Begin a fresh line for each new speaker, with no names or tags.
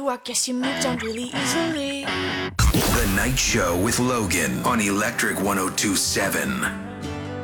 you, I guess you moved on really easily.
The Night Show with Logan on Electric 102.7.